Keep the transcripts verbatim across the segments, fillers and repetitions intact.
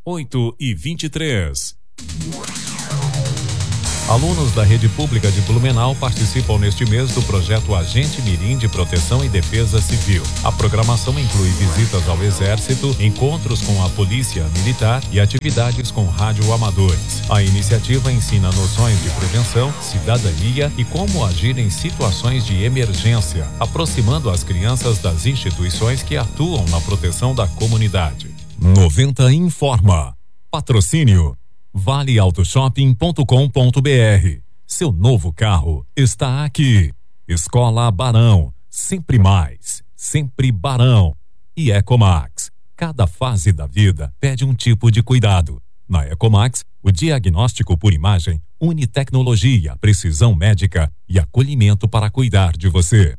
oito e vinte e três. Alunos da Rede Pública de Blumenau participam neste mês do projeto Agente Mirim de Proteção e Defesa Civil. A programação inclui visitas ao Exército, encontros com a Polícia Militar e atividades com radioamadores. A iniciativa ensina noções de prevenção, cidadania e como agir em situações de emergência, aproximando as crianças das instituições que atuam na proteção da comunidade. noventa informa. Patrocínio vale auto shopping ponto com ponto b r. Seu novo carro está aqui. Escola Barão, sempre mais, sempre Barão. E Ecomax, cada fase da vida pede um tipo de cuidado. Na Ecomax, o diagnóstico por imagem une tecnologia, precisão médica e acolhimento para cuidar de você.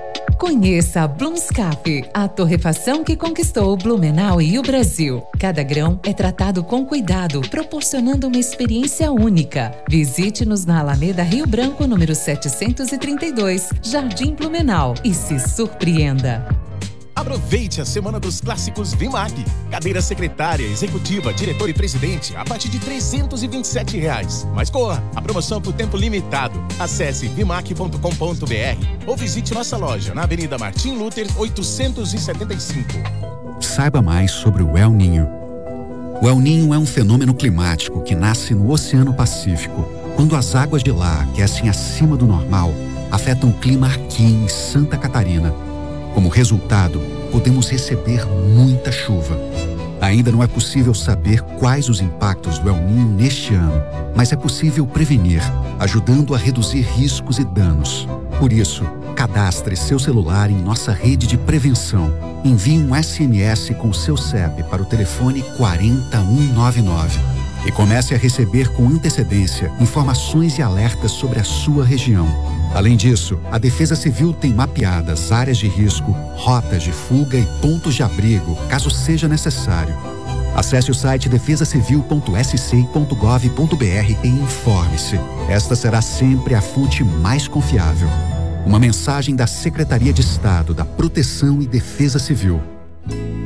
Conheça a Blumscap, a torrefação que conquistou Blumenau e o Brasil. Cada grão é tratado com cuidado, proporcionando uma experiência única. Visite-nos na Alameda Rio Branco, número setecentos e trinta e dois, Jardim Blumenau, e se surpreenda. Aproveite a Semana dos Clássicos Vimag. Cadeira secretária, executiva, diretor e presidente a partir de trezentos e vinte e sete reais. Mas corra, a promoção é por tempo limitado. Acesse vimag ponto com ponto b r ou visite nossa loja na Avenida Martim Luther oitocentos e setenta e cinco. Saiba mais sobre o El Niño. O El Niño é um fenômeno climático que nasce no Oceano Pacífico. Quando as águas de lá aquecem acima do normal, afetam o clima aqui em Santa Catarina. Como resultado, podemos receber muita chuva. Ainda não é possível saber quais os impactos do El Niño neste ano, mas é possível prevenir, ajudando a reduzir riscos e danos. Por isso, cadastre seu celular em nossa rede de prevenção. Envie um S M S com seu C E P para o telefone quatro zero um nove nove e comece a receber com antecedência informações e alertas sobre a sua região. Além disso, a Defesa Civil tem mapeadas áreas de risco, rotas de fuga e pontos de abrigo, caso seja necessário. Acesse o site defesa civil ponto s c ponto gov ponto b r e informe-se. Esta será sempre a fonte mais confiável. Uma mensagem da Secretaria de Estado da Proteção e Defesa Civil.